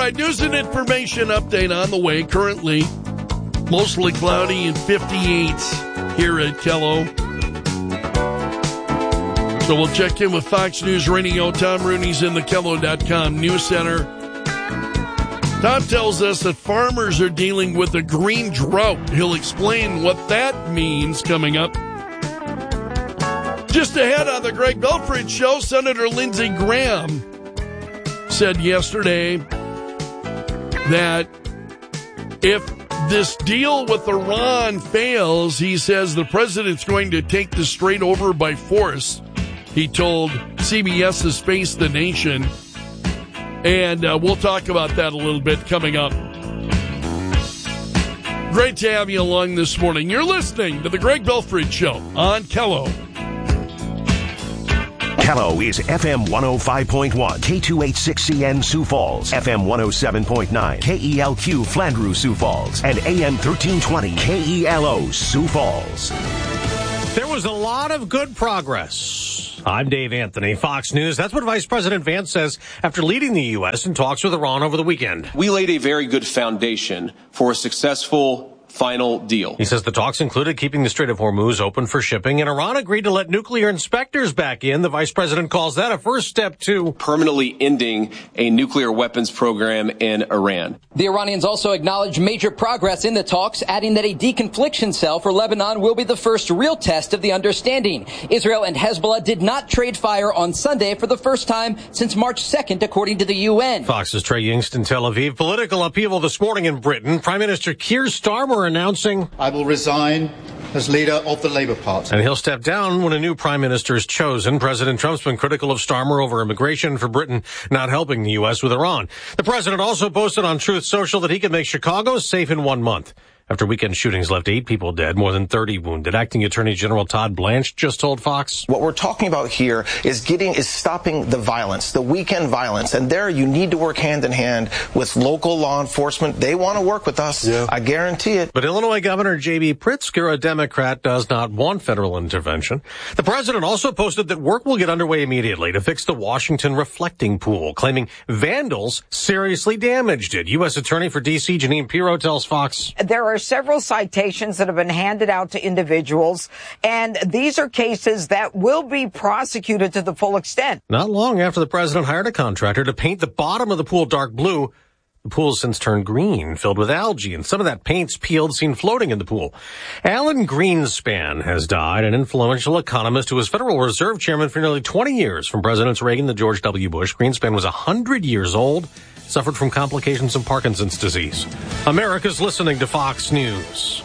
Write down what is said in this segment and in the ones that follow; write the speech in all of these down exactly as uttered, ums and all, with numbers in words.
right, news and information update on the way. Currently, mostly cloudy and fifty-eight here at Kello. So we'll check in with Fox News Radio. Tom Rooney's in the Kello dot com News Center. Tom tells us that farmers are dealing with a green drought. He'll explain what that means coming up. Just ahead on the Greg Belford Show, Senator Lindsey Graham said yesterday that if this deal with Iran fails, he says the president's going to take the strait over by force. He told CBS's Face the Nation. And uh, we'll talk about that a little bit coming up. Great to have you along this morning. You're listening to the Greg Belford Show on Kello. Kello is F M one oh five point one, K two eighty-six C N Sioux Falls, F M one oh seven point nine, K E L Q Flandreau Sioux Falls, and A M thirteen twenty K E L O Sioux Falls. There was a lot of good progress. I'm Dave Anthony, Fox News. That's what Vice President Vance says after leading the U S in talks with Iran over the weekend. We laid a very good foundation for a successful final deal. He says the talks included keeping the Strait of Hormuz open for shipping, and Iran agreed to let nuclear inspectors back in. The vice president calls that a first step to permanently ending a nuclear weapons program in Iran. The Iranians also acknowledged major progress in the talks, adding that a deconfliction cell for Lebanon will be the first real test of the understanding. Israel and Hezbollah did not trade fire on Sunday for the first time since March second, according to the U N. Fox's Trey Yingst in Tel Aviv. Political upheaval this morning in Britain. Prime Minister Keir Starmer announcing, I will resign as leader of the Labour Party. And he'll step down when a new prime minister is chosen. President Trump's been critical of Starmer over immigration for Britain not helping the U S with Iran. The president also posted on Truth Social that he could make Chicago safe in one month. After weekend shootings left eight people dead, more than thirty wounded. Acting Attorney General Todd Blanche just told Fox. What we're talking about here is getting, is stopping the violence, the weekend violence. And there you need to work hand in hand with local law enforcement. They want to work with us. Yeah. I guarantee it. But Illinois Governor J B Pritzker, a Democrat, does not want federal intervention. The president also posted that work will get underway immediately to fix the Washington reflecting pool, claiming vandals seriously damaged it. U S Attorney for D C Janine Pirro tells Fox. There are several citations that have been handed out to individuals, and these are cases that will be prosecuted to the full extent. Not long after the president hired a contractor to paint the bottom of the pool dark blue, the pool has since turned green, filled with algae, and some of that paint's peeled, seen floating in the pool. Alan Greenspan has died, an influential economist who was Federal Reserve Chairman for nearly twenty years, from Presidents Reagan to George W. Bush. Greenspan was one hundred years old, suffered from complications of Parkinson's disease. America's listening to Fox News.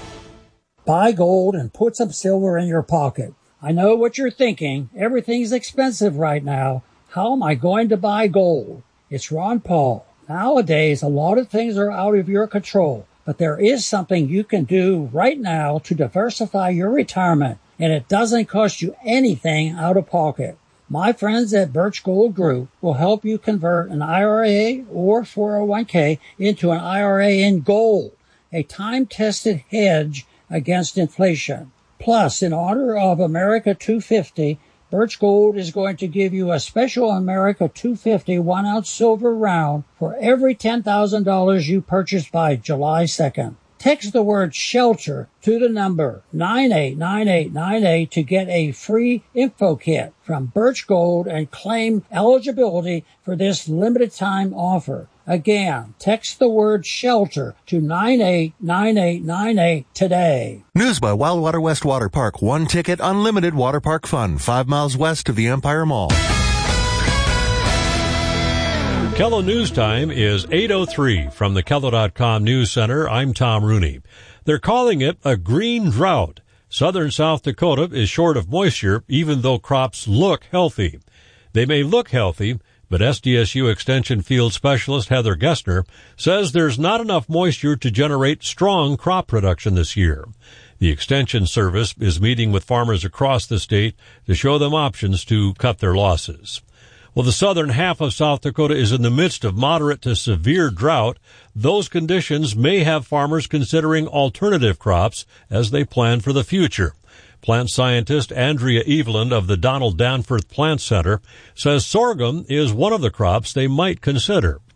Buy gold and put some silver in your pocket. I know what you're thinking. Everything's expensive right now. How am I going to buy gold? It's Ron Paul. Nowadays, a lot of things are out of your control, but there is something you can do right now to diversify your retirement, and it doesn't cost you anything out of pocket. My friends at Birch Gold Group will help you convert an I R A or four oh one k into an I R A in gold, a time-tested hedge against inflation. Plus, in honor of America two fifty, Birch Gold is going to give you a special America two fifty one-ounce silver round for every ten thousand dollars you purchase by July second. Text the word SHELTER to the number nine eight nine eight nine eight to get a free info kit from Birch Gold and claim eligibility for this limited time offer. Again, text the word SHELTER to nine eight nine eight nine eight today. News by Wildwater West Water Park. One ticket, unlimited water park fun. Five miles west of the Empire Mall. Kello News Time is eight oh three. From the Kello dot com News Center, I'm Tom Rooney. They're calling it a green drought. Southern South Dakota is short of moisture, even though crops look healthy. They may look healthy, but S D S U Extension Field Specialist Heather Gessner says there's not enough moisture to generate strong crop production this year. The Extension Service is meeting with farmers across the state to show them options to cut their losses. Well, the southern half of South Dakota is in the midst of moderate to severe drought. Those conditions may have farmers considering alternative crops as they plan for the future. Plant scientist Andrea Eveland of the Donald Danforth Plant Center says sorghum is one of the crops they might consider.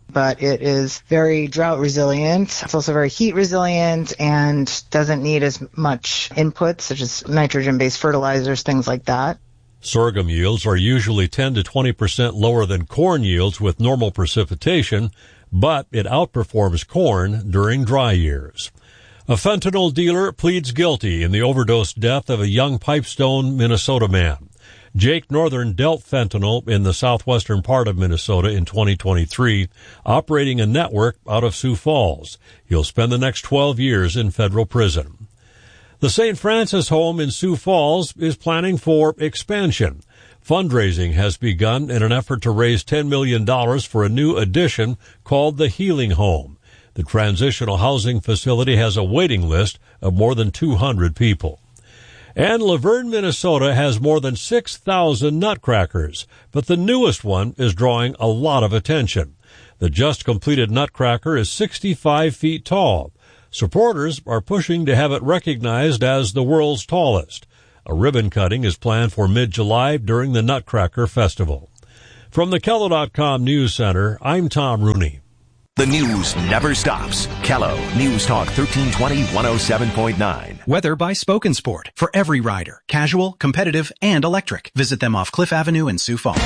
but it is very drought resilient. It's also very heat resilient and doesn't need as much inputs, such as nitrogen-based fertilizers, things like that. Sorghum yields are usually ten to twenty percent lower than corn yields with normal precipitation, but it outperforms corn during dry years. A fentanyl dealer pleads guilty in the overdose death of a young Pipestone, Minnesota man. Jake Northern dealt fentanyl in the southwestern part of Minnesota in twenty twenty-three, operating a network out of Sioux Falls. He'll spend the next twelve years in federal prison. The Saint Francis home in Sioux Falls is planning for expansion. Fundraising has begun in an effort to raise ten million dollars for a new addition called the Healing Home. The transitional housing facility has a waiting list of more than two hundred people. And Laverne, Minnesota has more than six thousand nutcrackers, but the newest one is drawing a lot of attention. The just-completed nutcracker is sixty-five feet tall. Supporters are pushing to have it recognized as the world's tallest. A ribbon cutting is planned for mid-July during the Nutcracker Festival. From the Kello dot com News Center, I'm Tom Rooney. The news never stops. Kello News Talk thirteen twenty, one oh seven point nine. Weather by Spoken Sport. For every rider. Casual, competitive, and electric. Visit them off Cliff Avenue in Sioux Falls.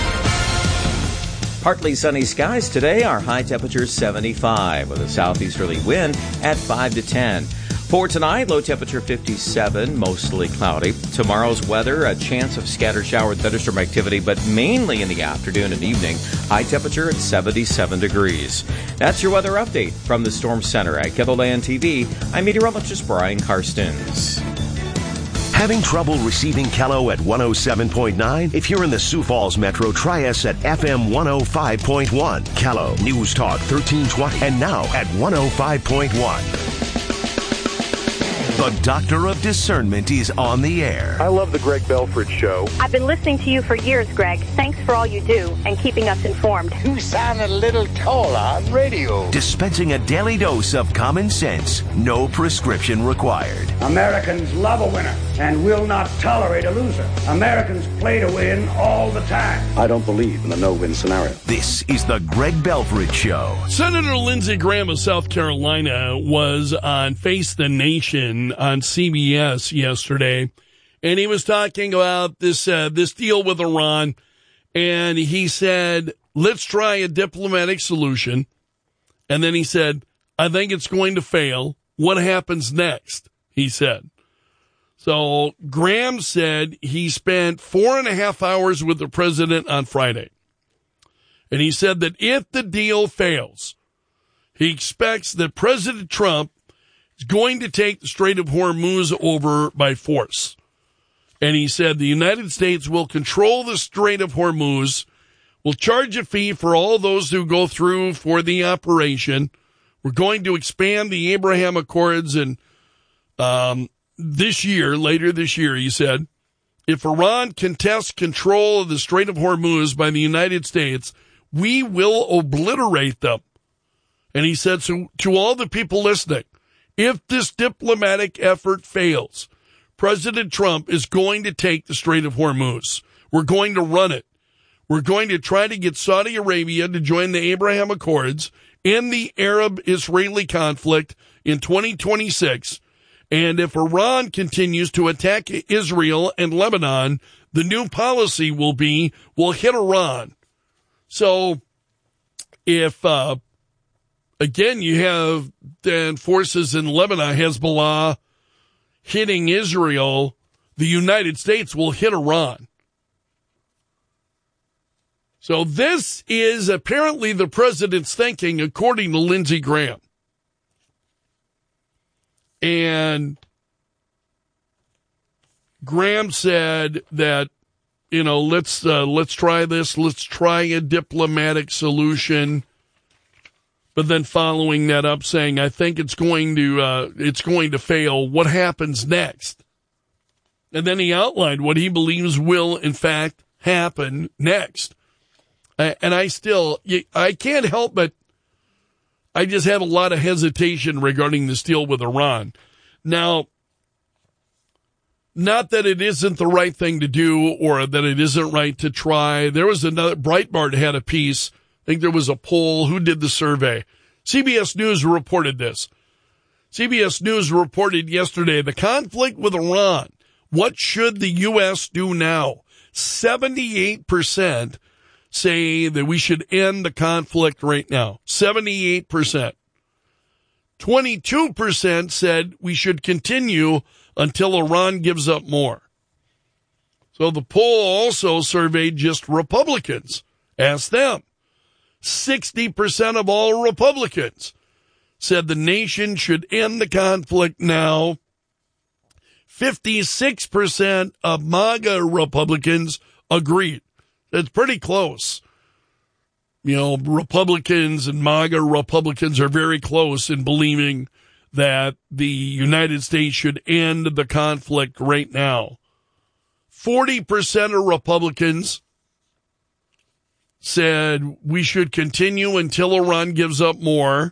Partly sunny skies today. Our high temperature is seventy-five with a southeasterly wind at five to ten. For tonight, low temperature fifty-seven, mostly cloudy. Tomorrow's weather, a chance of scattered shower and thunderstorm activity, but mainly in the afternoon and evening. High temperature at seventy-seven degrees. That's your weather update from the Storm Center at KELOLAND T V. I'm meteorologist Brian Karstens. Having trouble receiving Kello at one oh seven point nine? If you're in the Sioux Falls Metro, try us at F M one oh five point one. Kello News Talk thirteen twenty, and now at one oh five point one. The Doctor of Discernment is on the air. I love the Greg Belford Show. I've been listening to you for years, Greg. Thanks for all you do and keeping us informed. You sound a little taller on radio. Dispensing a daily dose of common sense. No prescription required. Americans love a winner and will not tolerate a loser. Americans play to win all the time. I don't believe in the no-win scenario. This is the Greg Belford Show. Senator Lindsey Graham of South Carolina was on Face the Nation on C B S yesterday, and he was talking about this uh, this deal with Iran, and he said, let's try a diplomatic solution, and then he said, I think it's going to fail. What happens next? He said. So Graham said he spent four and a half hours with the president on Friday, and he said that if the deal fails, he expects that President Trump is going to take the Strait of Hormuz over by force. And he said the United States will control the Strait of Hormuz, will charge a fee for all those who go through for the operation. We're going to expand the Abraham Accords, and um, this year, later this year, he said, if Iran contests control of the Strait of Hormuz by the United States, we will obliterate them. And he said, so to all the people listening, if this diplomatic effort fails, President Trump is going to take the Strait of Hormuz. We're going to run it. We're going to try to get Saudi Arabia to join the Abraham Accords in the Arab-Israeli conflict in twenty twenty-six. And if Iran continues to attack Israel and Lebanon, the new policy will be, we'll hit Iran. So if, uh, again, you have then forces in Lebanon, Hezbollah, hitting Israel, the United States will hit Iran. So this is apparently the president's thinking, according to Lindsey Graham. And Graham said that, you know, let's uh, let's try this. Let's try a diplomatic solution. But then following that up, saying, I think it's going to uh, it's going to fail. What happens next? And then he outlined what he believes will, in fact, happen next. And I still, I can't help but, I just have a lot of hesitation regarding this deal with Iran. Now, not that it isn't the right thing to do or that it isn't right to try. There was another, Breitbart had a piece think there was a poll. Who did the survey? C B S News reported this. C B S News reported yesterday the conflict with Iran. What should the U S do now? seventy-eight percent say that we should end the conflict right now. seventy-eight percent. twenty-two percent said we should continue until Iran gives up more. So the poll also surveyed just Republicans. Asked them. sixty percent of all Republicans said the nation should end the conflict now. fifty-six percent of MAGA Republicans agreed. It's pretty close. You know, Republicans and MAGA Republicans are very close in believing that the United States should end the conflict right now. forty percent of Republicans said we should continue until Iran gives up more.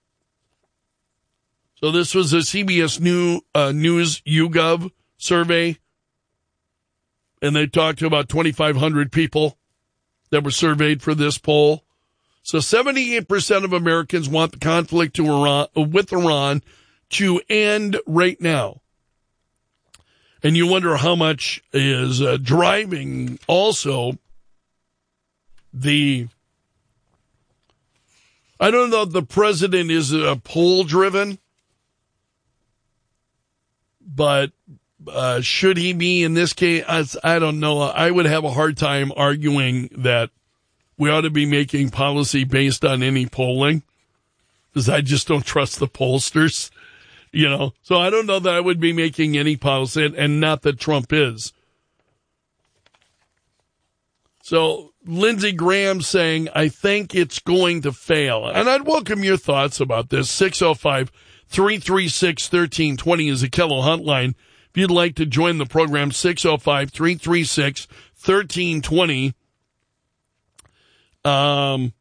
So this was a C B S New, uh, News YouGov survey, and they talked to about twenty-five hundred people that were surveyed for this poll. So seventy-eight percent of Americans want the conflict to Iran, with Iran to end right now. And you wonder how much is uh, driving also the, I don't know if the president is uh, poll driven, but uh, should he be in this case? I, I don't know. I would have a hard time arguing that we ought to be making policy based on any polling, because I just don't trust the pollsters, you know. So I don't know that I would be making any policy, and, and not that Trump is. So Lindsey Graham saying, I think it's going to fail. And I'd welcome your thoughts about this. six oh five, three three six, one three two zero is the Kello hotline. If you'd like to join the program, six oh five, three three six, one three two zero. Um,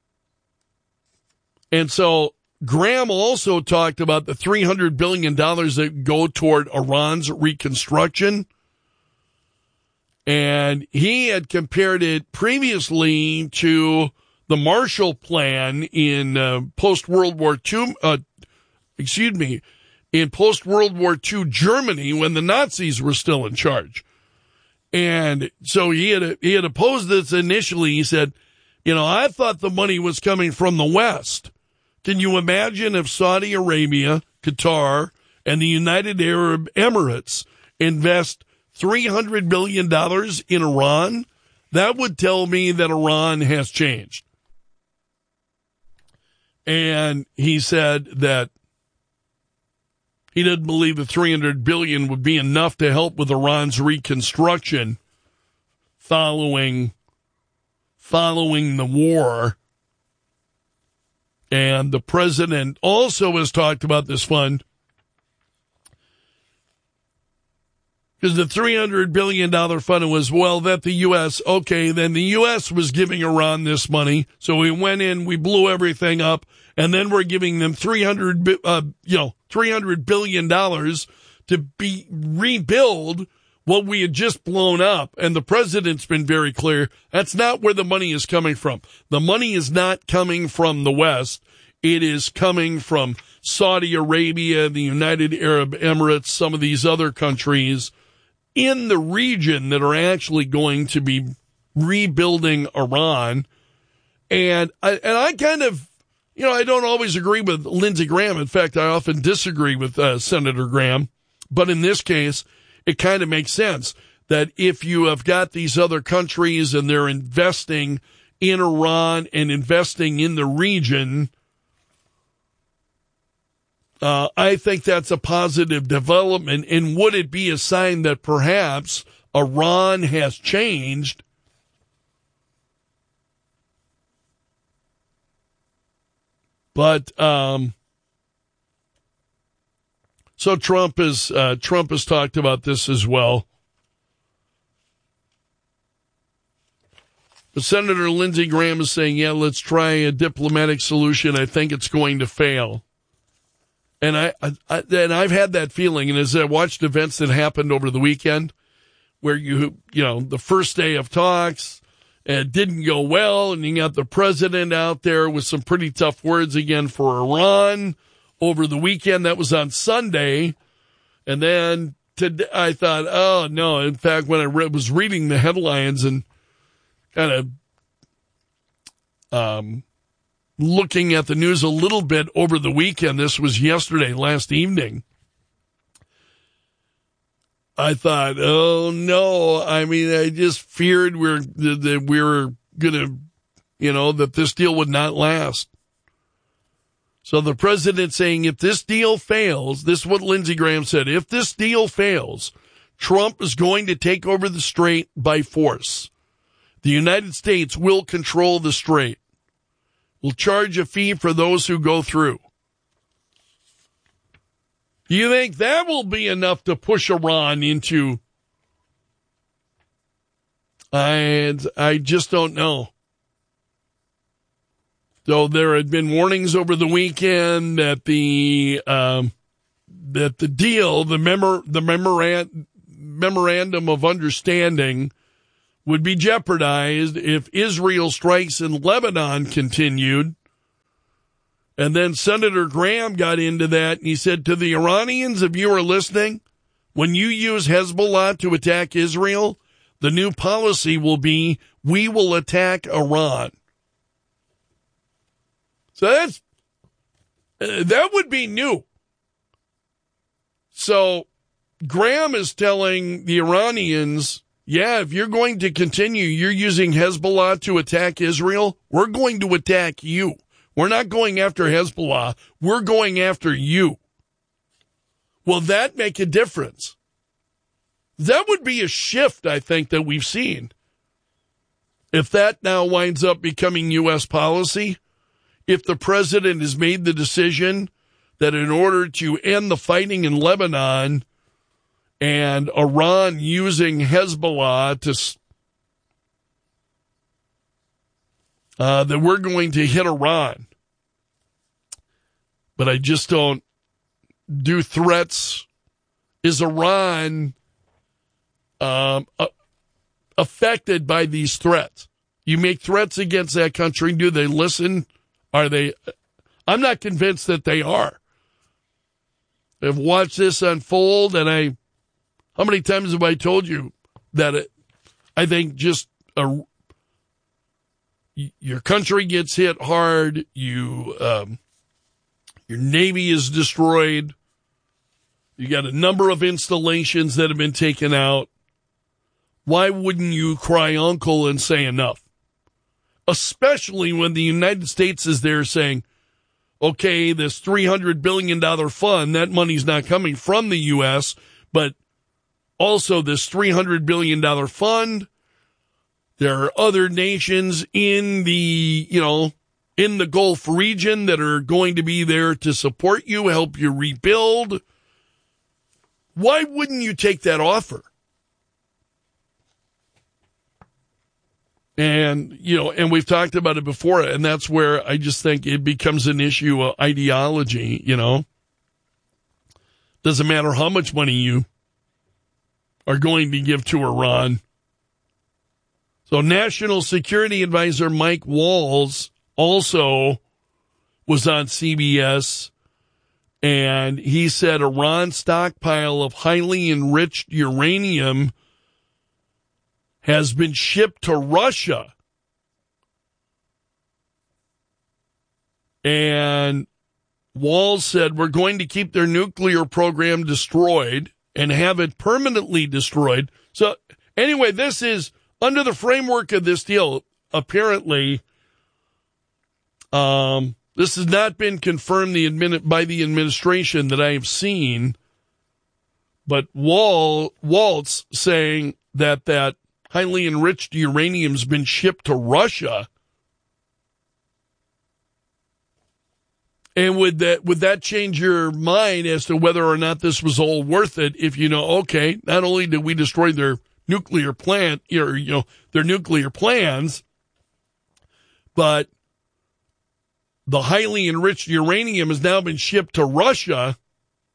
and so Graham also talked about the three hundred billion dollars that go toward Iran's reconstruction. And he had compared it previously to the Marshall Plan in uh, post-World War Two, uh, excuse me, in post-World War Two Germany when the Nazis were still in charge. And so he had, he had opposed this initially. He said, you know, I thought the money was coming from the West. Can you imagine if Saudi Arabia, Qatar, and the United Arab Emirates invest three hundred billion dollars in Iran? That would tell me that Iran has changed. And he said that he didn't believe the three hundred billion dollars would be enough to help with Iran's reconstruction following following the war. And the president also has talked about this fund, because the three hundred billion dollars fund was, well, that the U S, okay, then the U S was giving Iran this money. So we went in, we blew everything up, and then we're giving them three hundred, uh, you know, three hundred billion dollars to be rebuild what we had just blown up. And the president's been very clear. That's not where the money is coming from. The money is not coming from the West. It is coming from Saudi Arabia, the United Arab Emirates, some of these other countries in the region that are actually going to be rebuilding Iran. And I, and I kind of, you know, I don't always agree with Lindsey Graham. In fact, I often disagree with uh, Senator Graham. But in this case, it kind of makes sense that if you have got these other countries and they're investing in Iran and investing in the region, uh, I think that's a positive development. And would it be a sign that perhaps Iran has changed? But um, so Trump is uh, Trump has talked about this as well. But Senator Lindsey Graham is saying, "Yeah, let's try a diplomatic solution. I think it's going to fail." And I, I and I've had that feeling. And as I watched events that happened over the weekend, where you you know the first day of talks, it didn't go well, and you got the president out there with some pretty tough words again for Iran over the weekend. That was on Sunday. And then today, I thought, oh, no. In fact, when I re- was reading the headlines and kind of um, looking at the news a little bit over the weekend, this was yesterday, last evening, I thought, oh, no. I mean, I just feared we're, that we were going to, you know, that this deal would not last. So the president saying if this deal fails, this is what Lindsey Graham said, if this deal fails, Trump is going to take over the strait by force. The United States will control the strait. We'll charge a fee for those who go through. You think that will be enough to push Iran into? I, I just don't know. So there had been warnings over the weekend that the um, that the deal, the memor the memorand, memorandum of understanding, would be jeopardized if Israel strikes in Lebanon continued. And then Senator Graham got into that, and he said to the Iranians, if you are listening, when you use Hezbollah to attack Israel, the new policy will be we will attack Iran. So that's, uh, that would be new. So Graham is telling the Iranians, yeah, if you're going to continue, you're using Hezbollah to attack Israel, we're going to attack you. We're not going after Hezbollah. We're going after you. Will that make a difference? That would be a shift, I think, that we've seen. If that now winds up becoming U S policy, if the president has made the decision that in order to end the fighting in Lebanon and Iran using Hezbollah to, uh, that we're going to hit Iran. But I just don't do threats. Is Iran um, uh, affected by these threats? You make threats against that country. Do they listen? Are they? I'm not convinced that they are. I've watched this unfold, and I, how many times have I told you that it, I think just a, your country gets hit hard, you, um, your Navy is destroyed, you got a number of installations that have been taken out. Why wouldn't you cry uncle and say enough? Especially when the United States is there saying, okay, this three hundred billion dollars fund, that money's not coming from the U S, but also this three hundred billion dollars fund, there are other nations in the, you know, in the Gulf region that are going to be there to support you, help you rebuild. Why wouldn't you take that offer? And, you know, and we've talked about it before, and that's where I just think it becomes an issue of ideology, you know. Doesn't matter how much money you are going to give to Iran. So National Security Advisor Mike Waltz also was on C B S, and he said Iran's stockpile of highly enriched uranium has been shipped to Russia. And Waltz said, we're going to keep their nuclear program destroyed and have it permanently destroyed. So anyway, this is under the framework of this deal. Apparently, um, this has not been confirmed the admin- by the administration that I have seen. But Wal- Waltz saying that that highly enriched uranium's been shipped to Russia. And would that would that change your mind as to whether or not this was all worth it if you know, okay, not only did we destroy their nuclear plant, or, you know, their nuclear plans, but the highly enriched uranium has now been shipped to Russia.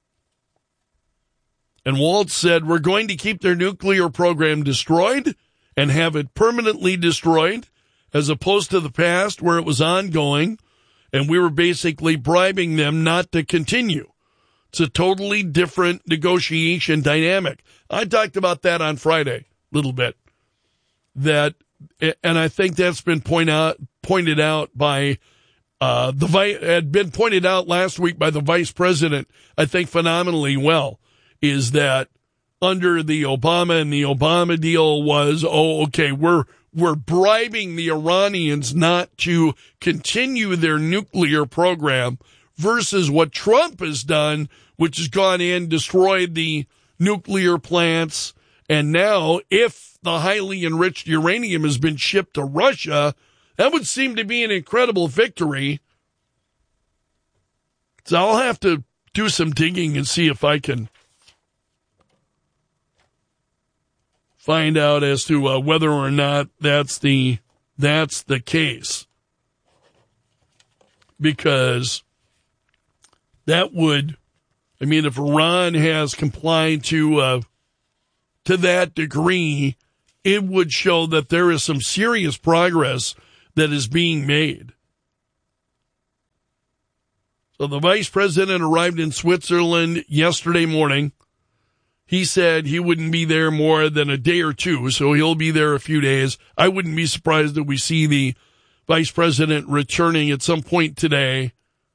And Waltz said, we're going to keep their nuclear program destroyed and have it permanently destroyed, as opposed to the past where it was ongoing and we were basically bribing them not to continue. It's a totally different negotiation dynamic. I talked about that on Friday a little bit. That, and I think that's been point out, pointed out by uh, the had been pointed out last week by the vice president, I think phenomenally well, is that under the Obama and the Obama deal was, oh, okay, we're we're bribing the Iranians not to continue their nuclear program, versus what Trump has done, which has gone in, destroyed the nuclear plants, and now if the highly enriched uranium has been shipped to Russia, that would seem to be an incredible victory. So I'll have to do some digging and see if I can find out as to uh, whether or not that's the that's the case, because that would, I mean, if Iran has complied to uh, to that degree, it would show that there is some serious progress that is being made. So the vice president arrived in Switzerland yesterday morning. He said he wouldn't be there more than a day or two, so he'll be there a few days. I wouldn't be surprised if we see the vice president returning at some point today.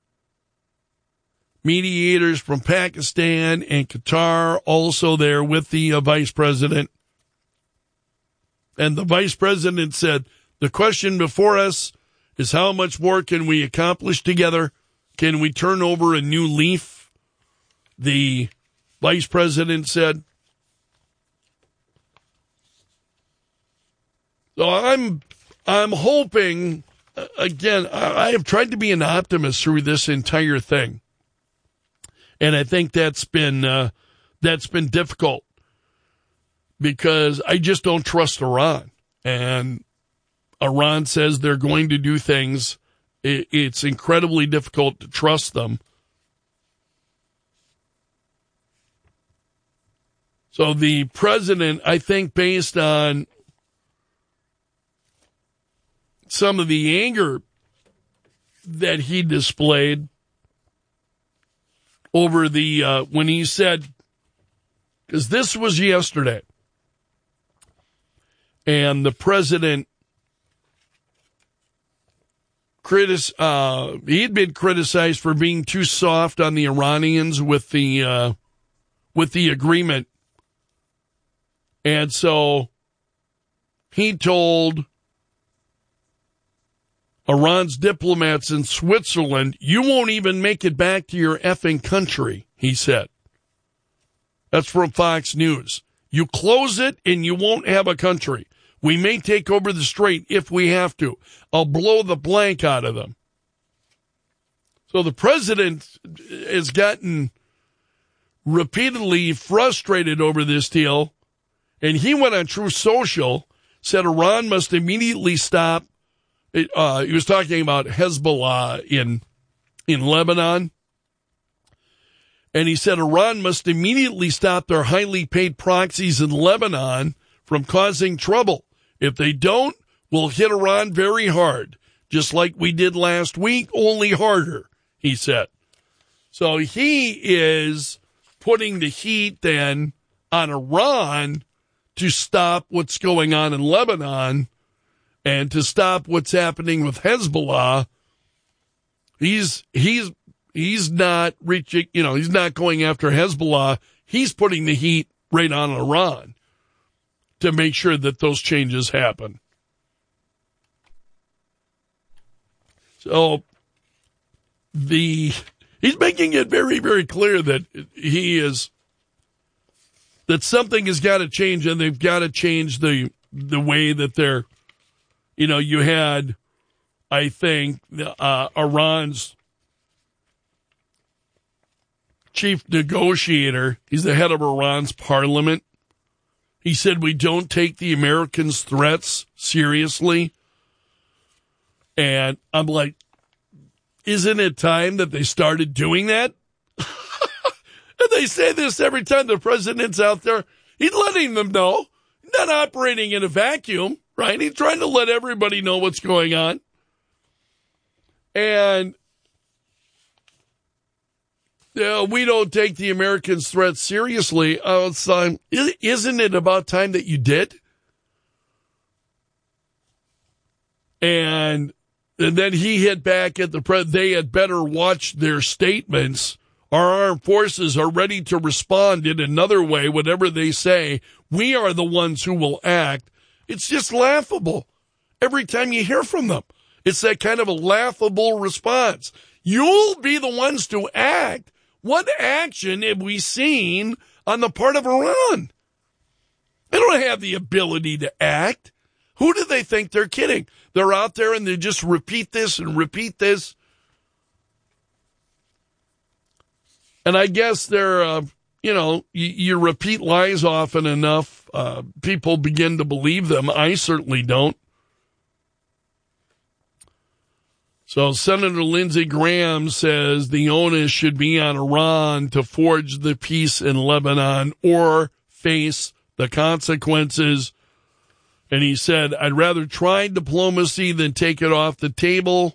Mediators from Pakistan and Qatar also there with the uh, vice president. And the vice president said, the question before us is how much more can we accomplish together? Can we turn over a new leaf? The vice president said. So I'm I'm hoping, again, I have tried to be an optimist through this entire thing. And I think that's been uh, that's been difficult because I just don't trust Iran. And Iran says they're going to do things. It's incredibly difficult to trust them. So the president, I think, based on some of the anger that he displayed over the, uh, when he said, because this was yesterday, and the president, critis, uh, he'd been criticized for being too soft on the Iranians with the, uh, with the agreement. And so he told Iran's diplomats in Switzerland, you won't even make it back to your effing country, he said. That's from Fox News. You close it and you won't have a country. We may take over the strait if we have to. I'll blow the blank out of them. So the president has gotten repeatedly frustrated over this deal. And he went on Truth Social, said Iran must immediately stop. Uh, he was talking about Hezbollah in in Lebanon. And he said Iran must immediately stop their highly paid proxies in Lebanon from causing trouble. If they don't, we'll hit Iran very hard, just like we did last week, only harder, he said. So he is putting the heat then on Iran to stop what's going on in Lebanon and to stop what's happening with Hezbollah. He's he's he's not reaching, you know, he's not going after Hezbollah. He's putting the heat right on Iran to make sure that those changes happen. So the he's making it very, very clear that he is that something has got to change, and they've got to change the the way that they're, you know, you had, I think, uh, Iran's chief negotiator, he's the head of Iran's parliament. He said, we don't take the Americans' threats seriously. And I'm like, isn't it time that they started doing that? And they say this every time the president's out there. He's letting them know. not operating in a vacuum, right? He's trying to let everybody know what's going on. And uh, we don't take the Americans' threat seriously. Uh, it's, um, isn't it about time that you did? And, and then he hit back at the pre- they had better watch their statements. Our armed forces are ready to respond in another way, whatever they say. We are the ones who will act. It's just laughable every time you hear from them. It's that kind of a laughable response. You'll be the ones to act. What action have we seen on the part of Iran? They don't have the ability to act. Who do they think they're kidding? They're out there and they just repeat this and repeat this. And I guess they're, uh, you know, you, you repeat lies often enough, uh, people begin to believe them. I certainly don't. So Senator Lindsey Graham says the onus should be on Iran to forge the peace in Lebanon or face the consequences. And he said, I'd rather try diplomacy than take it off the table.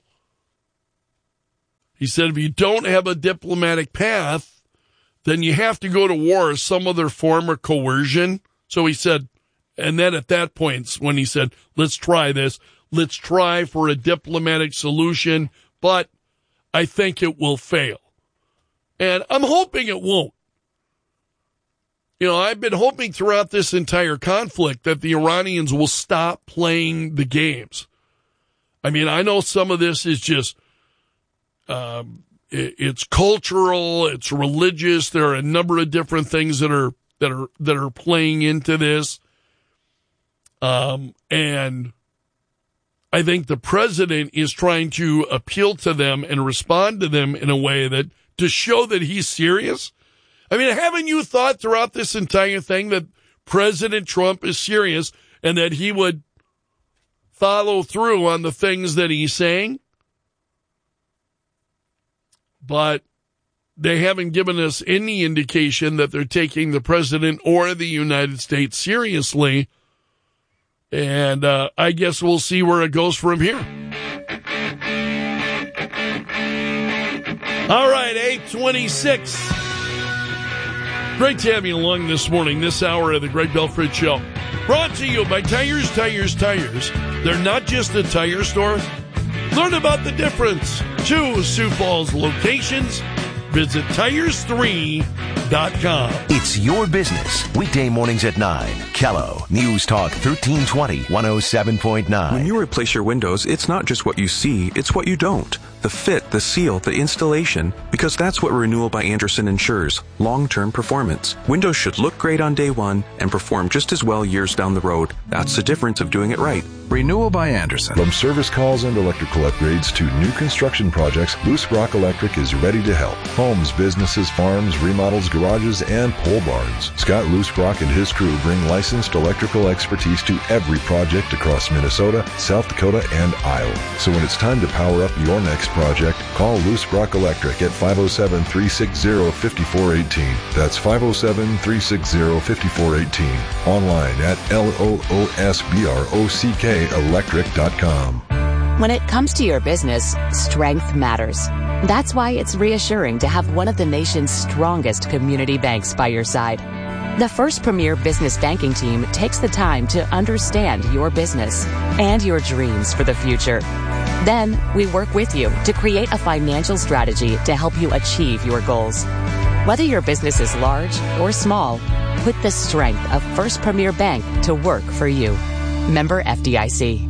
He said, if you don't have a diplomatic path, then you have to go to war or some other form of coercion. So he said, and then at that point, when he said, let's try this, let's try for a diplomatic solution, but I think it will fail. And I'm hoping it won't. You know, I've been hoping throughout this entire conflict that the Iranians will stop playing the games. I mean, I know some of this is just, um, it, it's cultural, it's religious. There are a number of different things that are that are that are playing into this. Um, and I think the president is trying to appeal to them and respond to them in a way that to show that he's serious. I mean, haven't you thought throughout this entire thing that President Trump is serious and that he would follow through on the things that he's saying? But they haven't given us any indication that they're taking the president or the United States seriously. And uh, I guess we'll see where it goes from here. All right, eight twenty-six. Great to have you along this morning, this hour of the Greg Belford Show. Brought to you by Tires, Tires, Tires. They're not just a tire store. Learn about the difference. Two Sioux Falls locations. Visit tires three dot com. It's your business. Weekday mornings at nine. Kello, News Talk thirteen twenty, one oh seven point nine. When you replace your windows, it's not just what you see, it's what you don't. The fit, the seal, the installation, because that's what Renewal by Andersen ensures. Long-term performance. Windows should look great on day one and perform just as well years down the road. That's the difference of doing it right. Renewal by Andersen. From service calls and electrical upgrades to new construction projects, Loose Rock Electric is ready to help. Homes, businesses, farms, remodels, garages, and pole barns. Scott Loose Rock and his crew bring licensed electrical expertise to every project across Minnesota, South Dakota, and Iowa. So when it's time to power up your next project, call Loose Rock Electric at five oh seven, three six zero, five four one eight. That's five oh seven, three six zero, five four one eight. Online at L O O S B R O C K electric dot com. When it comes to your business, strength matters. That's why it's reassuring to have one of the nation's strongest community banks by your side. The First Premier Business Banking Team takes the time to understand your business and your dreams for the future. Then, we work with you to create a financial strategy to help you achieve your goals. Whether your business is large or small, put the strength of First Premier Bank to work for you. Member F D I C.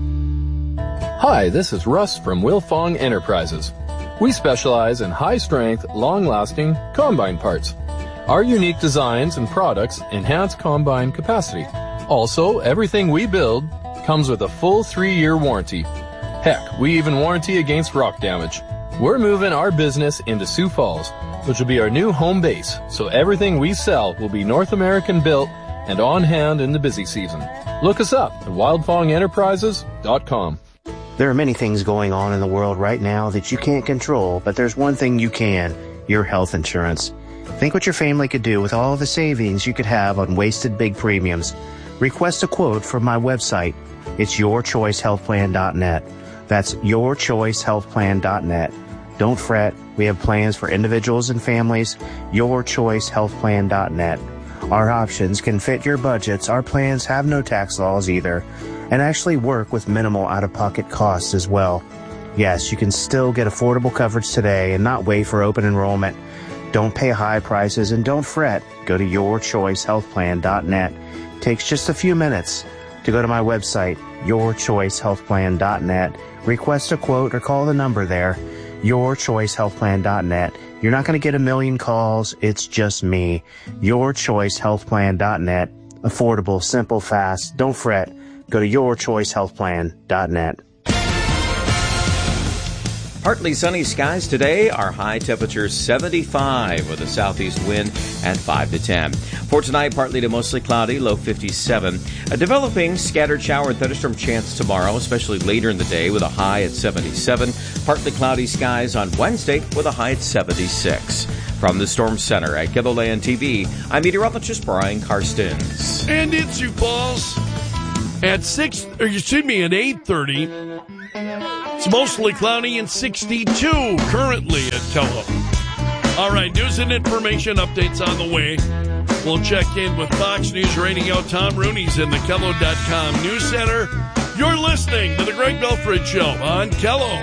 Hi, this is Russ from Wilfong Enterprises. We specialize in high-strength, long-lasting combine parts. Our unique designs and products enhance combine capacity. Also, everything we build comes with a full three-year warranty. Heck, we even warranty against rock damage. We're moving our business into Sioux Falls, which will be our new home base, so everything we sell will be North American built and on hand in the busy season. Look us up at wildfong enterprises dot com. There are many things going on in the world right now that you can't control, but there's one thing you can, your health insurance. Think what your family could do with all the savings you could have on wasted big premiums. request a quote from my website. It's your choice health plan dot net. That's your choice health plan dot net. Don't fret. We have plans for individuals and families. your choice health plan dot net. Our options can fit your budgets. Our plans have no tax laws either, and actually work with minimal out-of-pocket costs as well. Yes, you can still get affordable coverage today and not wait for open enrollment. Don't pay high prices and don't fret. Go to your choice health plan dot net. Takes just a few minutes to go to my website, your choice health plan dot net. Request a quote or call the number there, your choice health plan dot net. You're not going to get a million calls. It's just me. your choice health plan dot net. Affordable, simple, fast. Don't fret. Go to your choice health plan dot net. Partly sunny skies today. Our high temperature seventy-five with a southeast wind at five to ten. For tonight, partly to mostly cloudy, low fifty-seven. A developing scattered shower and thunderstorm chance tomorrow, especially later in the day with a high at seventy-seven. Partly cloudy skies on Wednesday with a high at seventy-six. From the Storm Center at KELOLAND T V, I'm meteorologist Brian Karstens. And in Sioux Falls at six, or excuse me, at eight thirty. It's mostly cloudy and sixty-two currently at Tello. All right, news and information updates on the way. We'll check in with Fox News Radio. Tom Rooney's in the Kello dot com News Center. You're listening to the Greg Belford Show on Kello.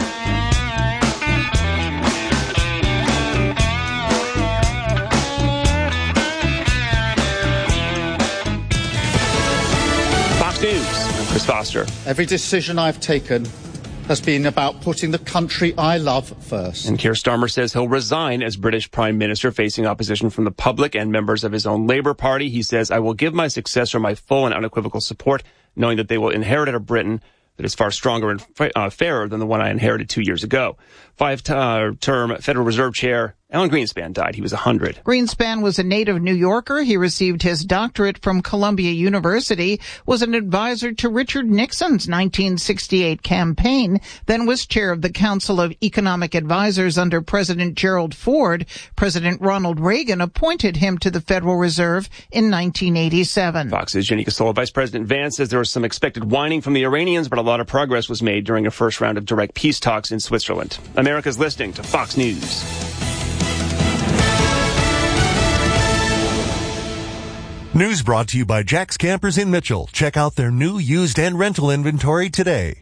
Fox News, I'm Chris Foster. Every decision I've taken has been about putting the country I love first. And Keir Starmer says he'll resign as British Prime Minister, facing opposition from the public and members of his own Labour Party. He says, I will give my successor my full and unequivocal support, knowing that they will inherit a Britain that is far stronger and uh, fairer than the one I inherited two years ago. Five-term Federal Reserve Chair Alan Greenspan died. He was one hundred. Greenspan was a native New Yorker. He received his doctorate from Columbia University, was an advisor to Richard Nixon's nineteen sixty-eight campaign, then was chair of the Council of Economic Advisors under President Gerald Ford. President Ronald Reagan appointed him to the Federal Reserve in nineteen eighty-seven. Fox's Jenny Casola. Vice President Vance says there was some expected whining from the Iranians, but a lot of progress was made during a first round of direct peace talks in Switzerland. America's listening to Fox News. News brought to you by Jack's Campers in Mitchell. Check out their new used and rental inventory today.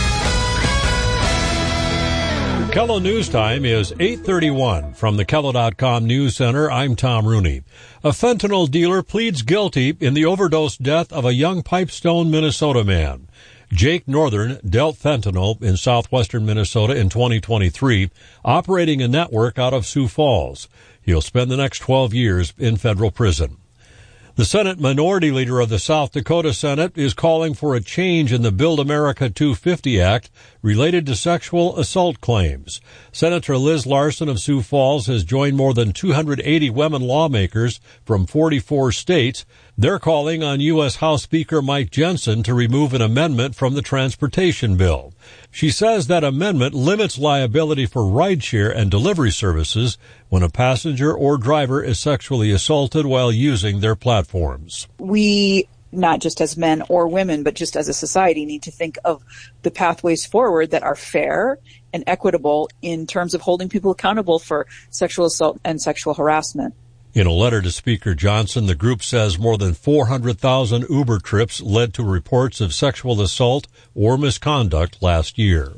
Kello News Time is eight thirty-one. From the Kello dot com News Center, I'm Tom Rooney. A fentanyl dealer pleads guilty in the overdose death of a young Pipestone, Minnesota man. Jake Northern dealt fentanyl in southwestern Minnesota in twenty twenty-three, operating a network out of Sioux Falls. He'll spend the next twelve years in federal prison. The Senate Minority Leader of the South Dakota Senate is calling for a change in the Build America two fifty Act related to sexual assault claims. Senator Liz Larson of Sioux Falls has joined more than two hundred eighty women lawmakers from forty-four states. They're calling on U S House Speaker Mike Jensen to remove an amendment from the transportation bill. She says that amendment limits liability for rideshare and delivery services when a passenger or driver is sexually assaulted while using their platforms. We, not just as men or women, but just as a society, need to think of the pathways forward that are fair and equitable in terms of holding people accountable for sexual assault and sexual harassment. In a letter to Speaker Johnson, the group says more than four hundred thousand Uber trips led to reports of sexual assault or misconduct last year.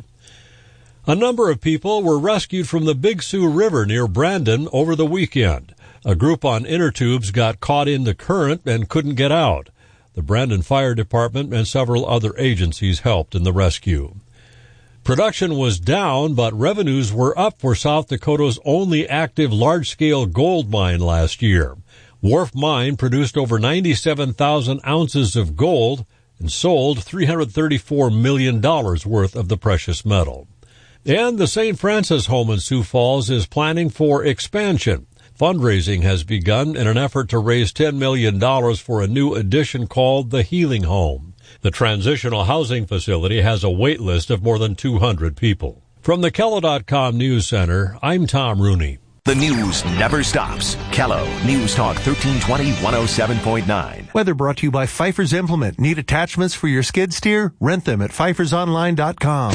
A number of people were rescued from the Big Sioux River near Brandon over the weekend. A group on inner tubes got caught in the current and couldn't get out. The Brandon Fire Department and several other agencies helped in the rescue. Production was down, but revenues were up for South Dakota's only active large-scale gold mine last year. Wharf Mine produced over ninety-seven thousand ounces of gold and sold three hundred thirty-four million dollars worth of the precious metal. And the Saint Francis Home in Sioux Falls is planning for expansion. Fundraising has begun in an effort to raise ten million dollars for a new addition called the Healing Home. The transitional housing facility has a wait list of more than two hundred people. From the Kello dot com News Center, I'm Tom Rooney. The news never stops. Kello News Talk thirteen twenty, one oh seven point nine. Weather brought to you by Pfeiffer's Implement. Need attachments for your skid steer? Rent them at pfeifers online dot com.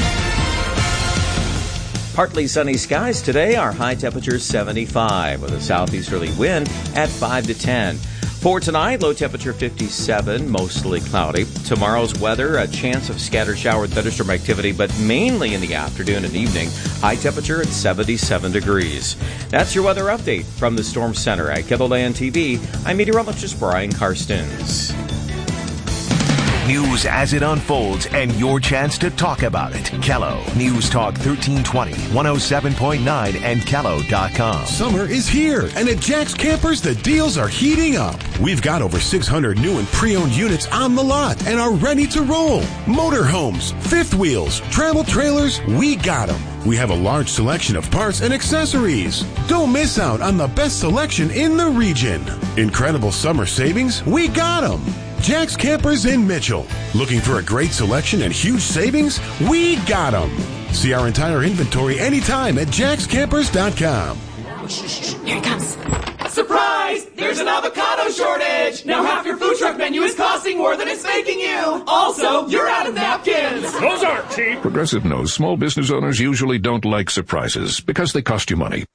Partly sunny skies today. Our high temperature is seventy-five with a southeasterly wind at five to ten. For tonight, low temperature fifty-seven, mostly cloudy. Tomorrow's weather, a chance of scattered shower and thunderstorm activity, but mainly in the afternoon and evening. High temperature at seventy-seven degrees. That's your weather update from the Storm Center at KELOLAND T V. I'm meteorologist Brian Karstens. News as it unfolds and your chance to talk about it. Kello News Talk thirteen twenty, one oh seven point nine and Kello dot com. Summer is here, and at Jack's Campers, the deals are heating up. We've got over six hundred new and pre-owned units on the lot and are ready to roll. Motorhomes, fifth wheels, travel trailers, we got them. We have a large selection of parts and accessories. Don't miss out on the best selection in the region. Incredible summer savings, we got them. Jack's Campers in Mitchell. Looking for a great selection and huge savings? We got them. See our entire inventory anytime at jacks campers dot com. Here it comes. Surprise! There's an avocado shortage! Now half your food truck menu is costing more than it's making you! Also, you're out of napkins! Those aren't cheap! Progressive knows small business owners usually don't like surprises because they cost you money.